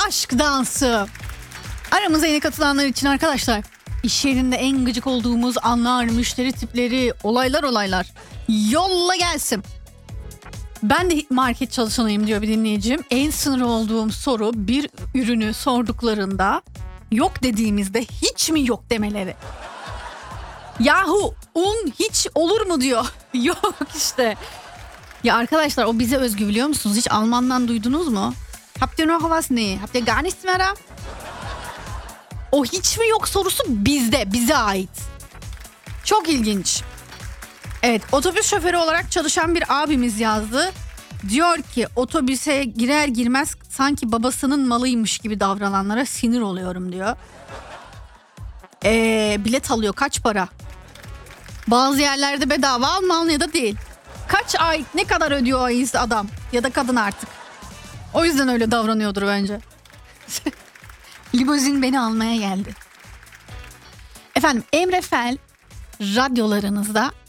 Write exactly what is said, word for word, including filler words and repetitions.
aşk dansı. Aramıza yeni katılanlar için arkadaşlar, iş yerinde en gıcık olduğumuz anlar, müşteri tipleri, olaylar olaylar. Yolla gelsin. Ben de market çalışanıyım diyor bir dinleyicim. En sınır olduğum soru bir ürünü sorduklarında yok dediğimizde hiç mi yok demeleri. Yahu un hiç olur mu diyor. Yok işte. Ya arkadaşlar o bize özgü biliyor musunuz? Hiç Almandan duydunuz mu? Habt ihr noch was? Nee. Habt ihr gar nichts mehr da? O hiç mi yok sorusu bizde, bize ait. Çok ilginç. Evet, otobüs şoförü olarak çalışan bir abimiz yazdı. Diyor ki otobüse girer girmez sanki babasının malıymış gibi davrananlara sinir oluyorum diyor. Ee, bilet alıyor, kaç para? Bazı yerlerde bedava, Almanya'da değil. Kaç ay ne kadar ödüyor o adam ya da kadın artık. O yüzden öyle davranıyordur bence. Limuzin beni almaya geldi. Efendim Emre Fel radyolarınızda